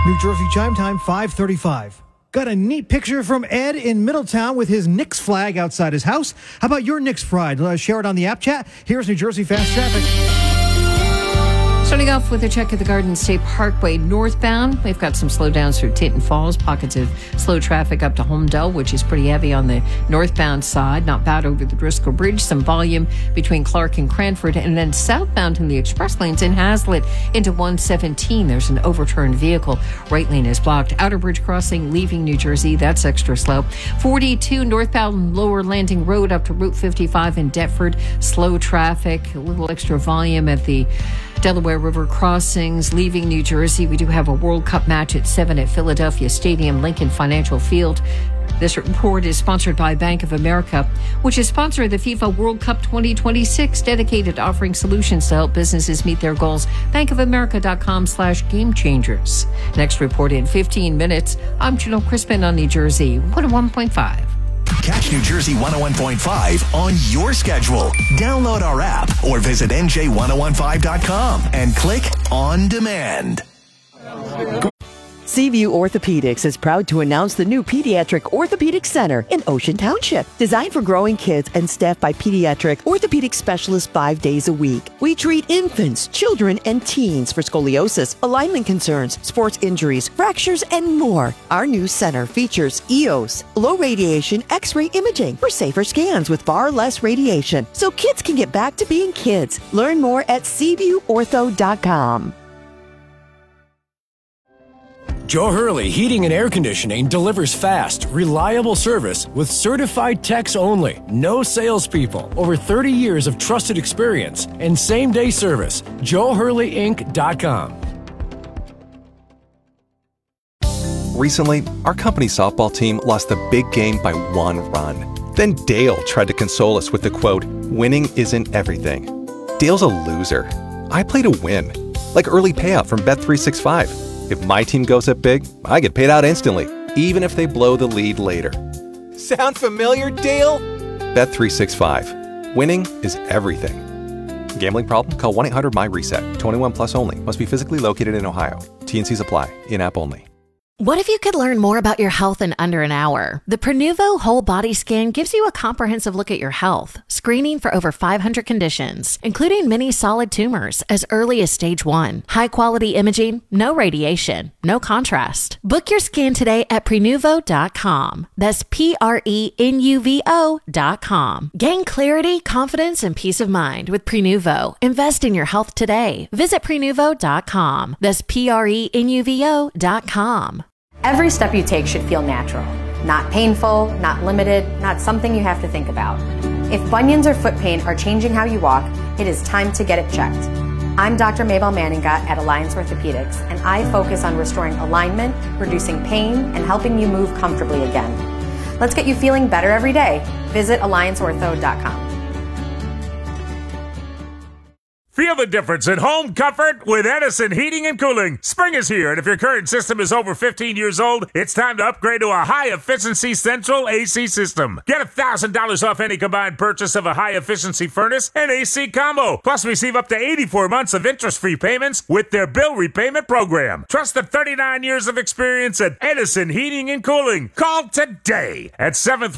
New Jersey Chime Time, 5:35. Got a neat picture from Ed in Middletown with his Knicks flag outside his house. How about your Knicks pride? Share it on the app chat. Here's New Jersey Fast Traffic. Starting off with a check at the Garden State Parkway northbound. We've got some slowdowns through Tinton Falls, pockets of slow traffic up to Holmdel, which is pretty heavy on the northbound side. Not bad over the Driscoll Bridge. Some volume between Clark and Cranford. And then southbound in the express lanes in Hazlitt into 117. There's an overturned vehicle. Right lane is blocked. Outer Bridge crossing leaving New Jersey. That's extra slow. 42 northbound Lower Landing Road up to Route 55 in Deptford. Slow traffic. A little extra volume at the Delaware River crossings leaving New Jersey. We do have a World Cup match at 7 at Philadelphia Stadium, Lincoln Financial Field. This report is sponsored by Bank of America, which is sponsor of the FIFA World Cup 2026, dedicated to offering solutions to help businesses meet their goals. bankofamerica.com/gamechangers. Next report in 15 minutes. I'm Janelle Crispin on New Jersey 101.5. Catch New Jersey 101.5 on your schedule. Download our app or visit NJ1015.com and click on demand. Seaview Orthopedics is proud to announce the new Pediatric Orthopedic Center in Ocean Township. Designed for growing kids and staffed by pediatric orthopedic specialists 5 days a week. We treat infants, children, and teens for scoliosis, alignment concerns, sports injuries, fractures, and more. Our new center features EOS, low radiation X-ray imaging for safer scans with far less radiation, so kids can get back to being kids. Learn more at SeaviewOrtho.com. Joe Hurley Heating and Air Conditioning delivers fast, reliable service with certified techs only. No salespeople. Over 30 years of trusted experience and same-day service. JoeHurleyInc.com. Recently, our company softball team lost the big game by 1 run. Then Dale tried to console us with the quote, "Winning isn't everything." Dale's a loser. I play to win. Like early payout from Bet365. If my team goes up big, I get paid out instantly, even if they blow the lead later. Sound familiar, Dale? Bet365. Winning is everything. Gambling problem? Call 1-800-MY-RESET. 21 plus only. Must be physically located in Ohio. T&Cs apply. In-app only. What if you could learn more about your health in under an hour? The Prenuvo Whole Body Scan gives you a comprehensive look at your health, screening for over 500 conditions, including many solid tumors as early as stage 1. High-quality imaging, no radiation, no contrast. Book your scan today at Prenuvo.com. That's Prenuvo.com. Gain clarity, confidence, and peace of mind with Prenuvo. Invest in your health today. Visit Prenuvo.com. That's Prenuvo.com. Every step you take should feel natural, not painful, not limited, not something you have to think about. If bunions or foot pain are changing how you walk, it is time to get it checked. I'm Dr. Mabel Manninga at Alliance Orthopedics, and I focus on restoring alignment, reducing pain, and helping you move comfortably again. Let's get you feeling better every day. Visit AllianceOrtho.com. Feel the difference in home comfort with Edison Heating and Cooling. Spring is here, and if your current system is over 15 years old, it's time to upgrade to a high-efficiency central AC system. Get $1,000 off any combined purchase of a high-efficiency furnace and AC combo. Plus, receive up to 84 months of interest-free payments with their bill repayment program. Trust the 39 years of experience at Edison Heating and Cooling. Call today at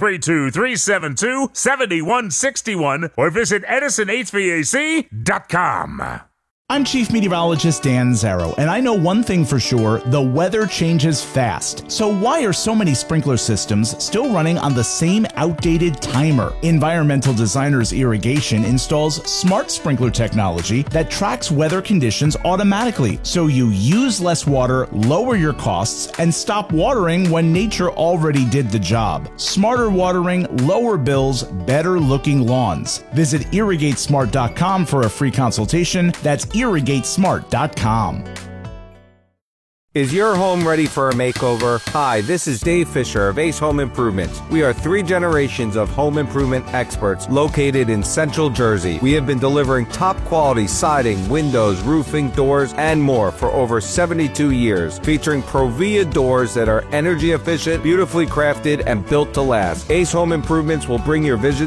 732-372-7161 or visit EdisonHVAC.com. I'm Chief Meteorologist Dan Zarrow, and I know one thing for sure, the weather changes fast. So why are so many sprinkler systems still running on the same outdated timer? Environmental Designers Irrigation installs smart sprinkler technology that tracks weather conditions automatically, so you use less water, lower your costs, and stop watering when nature already did the job. Smarter watering, lower bills, better looking lawns. Visit irrigatesmart.com for a free consultation. That's irrigatesmart.com. Is your home ready for a makeover? Hi, this is Dave Fisher of Ace Home Improvements. We are 3 generations of home improvement experts located in Central Jersey. We have been delivering top quality siding, windows, roofing, doors, and more for over 72 years, featuring Provia doors that are energy efficient, beautifully crafted, and built to last. Ace Home Improvements will bring your vision